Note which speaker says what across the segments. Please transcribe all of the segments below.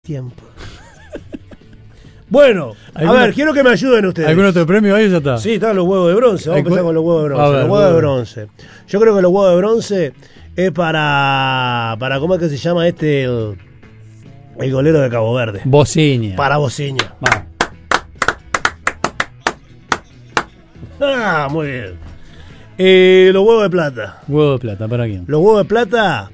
Speaker 1: tiempo. Bueno, a ver, quiero que me ayuden ustedes.
Speaker 2: ¿Algún otro premio ahí ya está?
Speaker 1: Sí, están los huevos de bronce. Vamos a empezar con los huevos de bronce. Los huevos de bronce. Yo creo que los huevos de bronce es para ¿cómo es que se llama este? El golero de Cabo Verde.
Speaker 2: Bociña.
Speaker 1: Para Bociña.
Speaker 2: Va.
Speaker 1: Ah, muy bien. Los huevos de plata.
Speaker 2: Huevo de plata, ¿para quién?
Speaker 1: Los huevos de plata.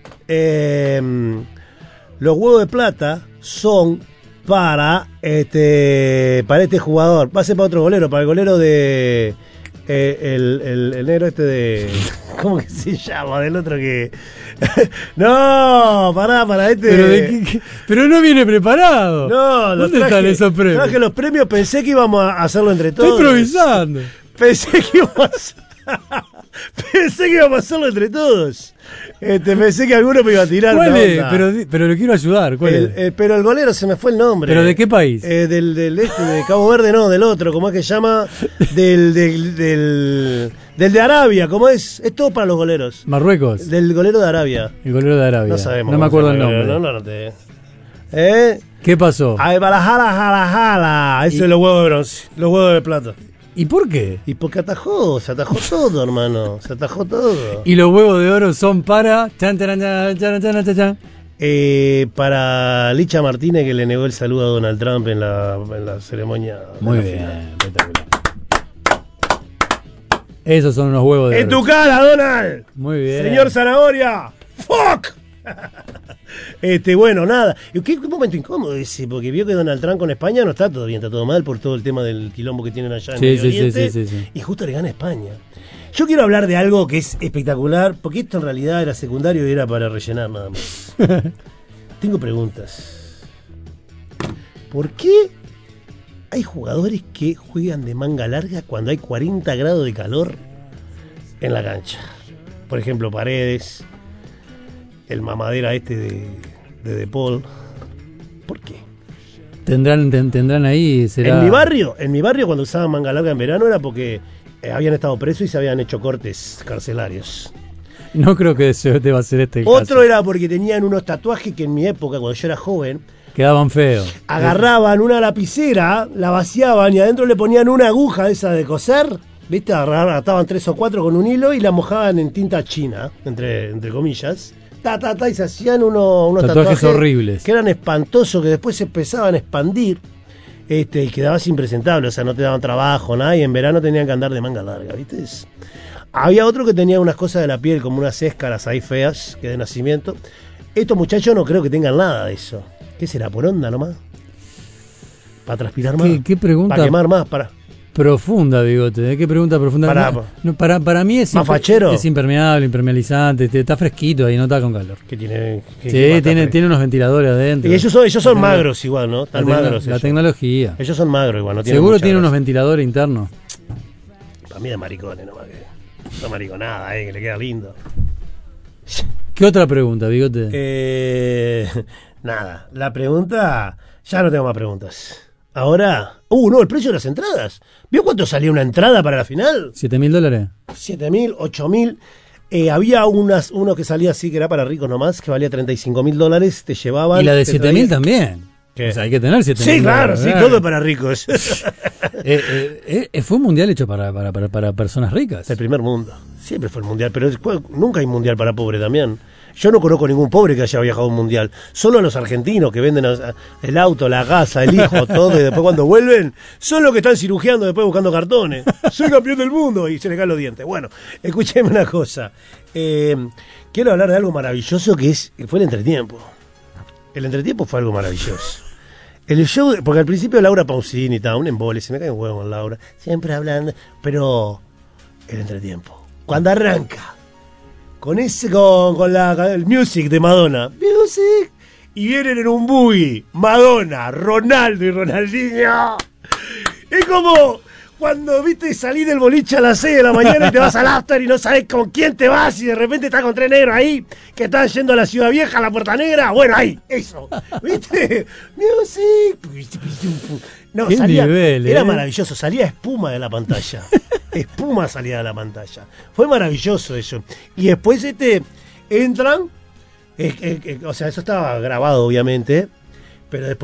Speaker 1: Los huevos de plata son para este jugador. Va a ser para otro golero, para el golero de el negro este de ¿cómo que se llama? Del otro que no, para este.
Speaker 2: Pero no viene preparado.
Speaker 1: No,
Speaker 2: ¿dónde están esos premios?
Speaker 1: Traje los premios, pensé que íbamos a hacerlo entre todos.
Speaker 2: Estoy improvisando.
Speaker 1: Pensé que íbamos a hacerlo entre todos. Pensé que alguno me iba a tirar.
Speaker 2: ¿Cuál es? Pero lo quiero ayudar. ¿Cuál es?
Speaker 1: Pero el golero se me fue el nombre.
Speaker 2: ¿Pero de qué país?
Speaker 1: Del de Cabo Verde, no, del otro, ¿cómo es que se llama? Del de Arabia, ¿cómo es? Es todo para los goleros.
Speaker 2: Marruecos.
Speaker 1: Del golero de Arabia.
Speaker 2: El golero de Arabia.
Speaker 1: No sabemos.
Speaker 2: No me acuerdo el nombre.
Speaker 1: No lo anoté.
Speaker 2: ¿Qué pasó?
Speaker 1: Ay, para jala. Eso es los huevos de bronce, los huevos de plata.
Speaker 2: ¿Y por qué?
Speaker 1: Y porque se atajó todo, hermano. Se atajó todo.
Speaker 2: Y los huevos de oro son para.
Speaker 1: Para Licha Martínez, que le negó el saludo a Donald Trump en la ceremonia.
Speaker 2: Muy bien, espectacular. Esos son los huevos de oro.
Speaker 1: ¡En tu cara, Donald!
Speaker 2: Muy bien.
Speaker 1: Señor Zanahoria. ¡Fuck! Bueno, nada. ¿Qué momento incómodo ese? Porque vio que Donald Trump con España no está todo bien, está todo mal por todo el tema del quilombo que tienen allá en Medio Oriente. Sí. Y justo le gana España. Yo quiero hablar de algo que es espectacular, porque esto en realidad era secundario y era para rellenar nada más. Tengo preguntas. ¿Por qué hay jugadores que juegan de manga larga cuando hay 40 grados de calor en la cancha? Por ejemplo, Paredes, el mamadera de Paul. ¿Por qué?
Speaker 2: Tendrán ahí, será.
Speaker 1: En mi barrio cuando usaban manga larga en verano era porque habían estado presos y se habían hecho cortes carcelarios.
Speaker 2: No creo que deba ser este el
Speaker 1: Otro
Speaker 2: caso.
Speaker 1: era porque tenían unos tatuajes que en mi época, cuando yo era joven,
Speaker 2: quedaban feos.
Speaker 1: Agarraban una lapicera, la vaciaban y adentro le ponían una aguja esa de coser, ¿viste? Ataban 3 o 4 con un hilo y la mojaban en tinta china, entre comillas. Y se hacían unos tatuajes
Speaker 2: horribles
Speaker 1: que eran espantosos, que después se empezaban a expandir y quedabas impresentable, o sea, no te daban trabajo, nada, y en verano tenían que andar de manga larga, ¿viste? Había otro que tenía unas cosas de la piel, como unas éscaras ahí feas, que de nacimiento. Estos muchachos no creo que tengan nada de eso. ¿Qué será? ¿Por onda nomás? ¿Para transpirar más?
Speaker 2: ¿Qué pregunta?
Speaker 1: ¿Para quemar más?
Speaker 2: Profunda, Bigote. ¿Qué pregunta profunda? Para mí es
Speaker 1: ¿más fachero?
Speaker 2: Es impermeable, impermeabilizante, está fresquito ahí, no está con calor.
Speaker 1: ¿Qué tiene?
Speaker 2: Tiene unos ventiladores adentro.
Speaker 1: Y ellos son magros igual, ¿no? Están magros.
Speaker 2: La tecnología.
Speaker 1: Ellos son magros igual, ¿no?
Speaker 2: Seguro tiene unos ventiladores internos.
Speaker 1: Para mí de maricones nomás, que no mariconada, que le queda lindo.
Speaker 2: ¿Qué otra pregunta, Bigote?
Speaker 1: Nada, la pregunta... Ya no tengo más preguntas. Ahora... no, el precio de las entradas. ¿Vio cuánto salía una entrada para la final?
Speaker 2: $7.000.
Speaker 1: 7.000, 8.000. Había uno que salía así, que era para ricos nomás, que valía $35.000, te llevaban...
Speaker 2: Y la de 7.000 también.
Speaker 1: ¿Qué?
Speaker 2: O sea, hay que tener 7.000.
Speaker 1: Sí, claro, sí, todo para ricos.
Speaker 2: Fue un mundial hecho para personas ricas.
Speaker 1: El primer mundo. Siempre fue el mundial, pero nunca hay mundial para pobre también. Yo no conozco ningún pobre que haya viajado a un mundial. Solo los argentinos que venden el auto, la casa, el hijo, todo, y después cuando vuelven, son los que están cirugiando después buscando cartones. Soy campeón del mundo y se les caen los dientes. Bueno, escúcheme una cosa. Quiero hablar de algo maravilloso que fue el entretiempo. El entretiempo fue algo maravilloso. El show, porque al principio Laura Pausini y un embole, se me cae un huevo con Laura, siempre hablando, pero el entretiempo. Cuando arranca, con el music de Madonna, music, y vienen en un buggy, Madonna, Ronaldo y Ronaldinho. Es como cuando, viste, salí del boliche a las 6 de la mañana y te vas al after y no sabes con quién te vas y de repente estás con 3 negros ahí que están yendo a la Ciudad Vieja, a la Puerta Negra. Bueno, ahí, eso. ¿Viste? Music. No, salía, nivel, era maravilloso, salía espuma de la pantalla. Espuma salía de la pantalla. Fue maravilloso eso. Y después entran, o sea, eso estaba grabado obviamente, pero después